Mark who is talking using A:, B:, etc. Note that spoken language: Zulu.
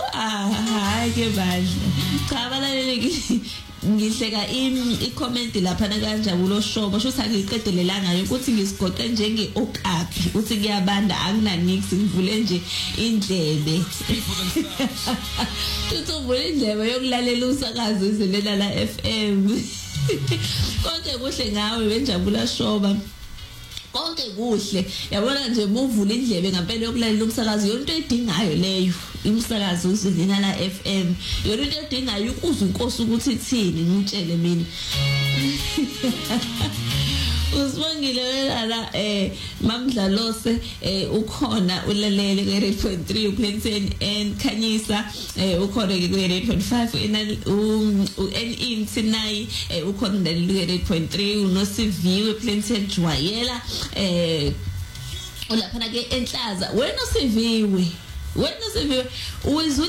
A: hayi ke bandla cha balaleli ngihleka i-comment lapha nakanjabulo Shobo shothi angiqedelelanga ukuthi ngisigoqe njenge okapi uthi kuyabanda akunanix ngivule nje indlebe uthi uvule indlebe yokulalela usakazi izelela la FM konke kuhle ngawe wenjabula Shoba konke kuhle yabona nje muvula indlebe ngempela yokulalela umsakazi yonto edingayo leyo umsakazi usidina la FM yonto edingayo ukuzwa inkosi ukuthi ithini ngitshele mina usibongile la mamdlalose ukhona ulalele ku 8.3 uPlainton and Khanyisa ukhona ku 8.5 NE Sinai ukhona ndalile ku 8.3 uNosiviwe Plainton Jwayela ulapha ke enhlaza wena Siviwe